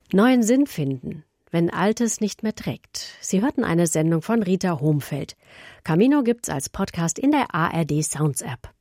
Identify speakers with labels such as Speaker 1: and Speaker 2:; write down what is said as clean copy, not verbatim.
Speaker 1: Neuen Sinn finden, wenn Altes nicht mehr trägt. Sie hörten eine Sendung von Rita Homfeld. Camino gibt's als Podcast in der ARD Sounds App.